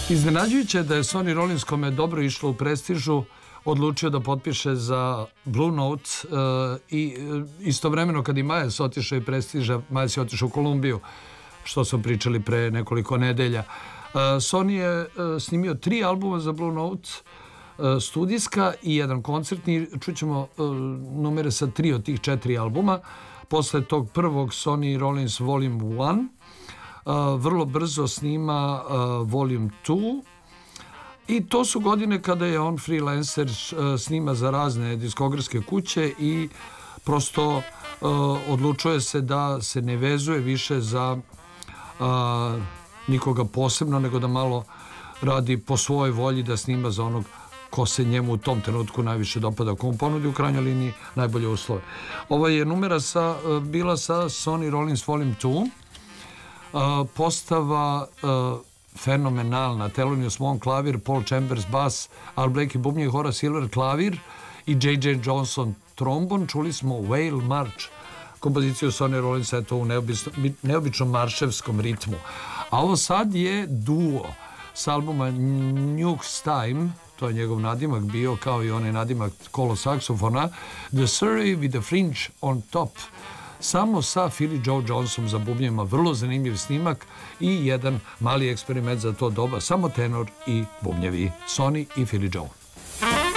Iznenađujuće je da je Sonny Rollins, kome je dobro išlo u prestižu, odlučio da potpiše za Blue Note i istovremeno kad i Miles otišao i prestiža, Miles je otišao u Kolumbiju, što smo pričali pre nekoliko nedelja. Sonny je snimio 3 albuma za Blue Note, studijska i jedan koncertni. Čućemo numere sa 3 od tih 4 albuma. Posle tog prvog Sonny Rollins Volume 1 vrlo brzo snima Volume 2 i to su godine kada je on freelancer, snima za razne diskografske kuće i prosto odlučuje se da se ne vezuje više za nikoga posebno, nego da malo radi po svojoj volji, da snima za onog ko se njemu u tom trenutku najviše dopada, ko mu ponudi u krajnjoj liniji najbolje uslove. Ova je numera bila sa Sonny Rollins Volume 2, postava fenomenalna. Thelonious Monk klavir, Paul Chambers bas, Al Blakey bubnje, Horace Silver klavir i J.J. Johnson trombon. Čuli smo Whale March, kompoziciju Sonny Rollinsa, eto u neobičnom marševskom ritmu. A ovo sad je duo s albuma Nukes Time, to je njegov nadimak bio, kao i onaj nadimak kolo saksofona, The Surrey with the Fringe on Top, samo sa Philly Joe Johnsonom za bubnjima. Vrlo zanimljiv snimak i jedan mali eksperiment za to doba, samo tenor i bubnjevi, Sonny i Philly Joe.